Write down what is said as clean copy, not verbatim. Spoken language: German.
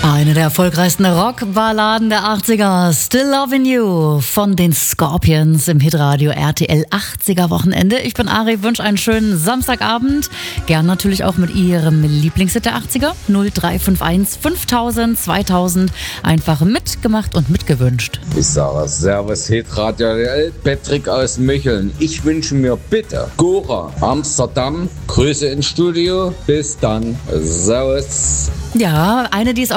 Eine der erfolgreichsten Rockballaden der 80er, Still Lovin' You von den Scorpions im Hitradio RTL 80er Wochenende. Ich bin Ari, wünsche einen schönen Samstagabend. Gern natürlich auch mit Ihrem Lieblingshit der 80er. 0351 5000 2000. Einfach mitgemacht und mitgewünscht. Ich sage Servus Hitradio RTL, Patrick aus Mecheln. Ich wünsche mir bitte Gora, Amsterdam. Grüße ins Studio. Bis dann. Servus. Ja, eine, die es